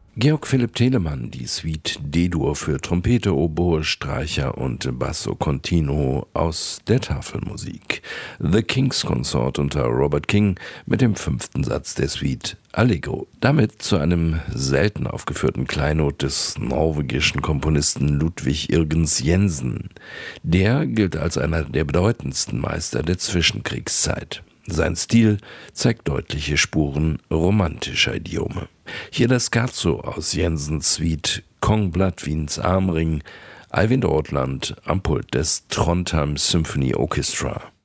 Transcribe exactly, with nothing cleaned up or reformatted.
Georg Philipp Telemann, die Suite D-Dur für Trompete, Oboe, Streicher und Basso Continuo aus der Tafelmusik. The King's Consort unter Robert King mit dem fünften Satz der Suite Allegro. Damit zu einem selten aufgeführten Kleinod des norwegischen Komponisten Ludwig Irgens Jensen. Der gilt als einer der bedeutendsten Meister der Zwischenkriegszeit. Sein Stil zeigt deutliche Spuren romantischer Idiome. Hier das Scherzo aus Jensens Suite Kongblatt Wiens Armring, Eivind Ortland am Pult des Trondheim Symphony Orchestra.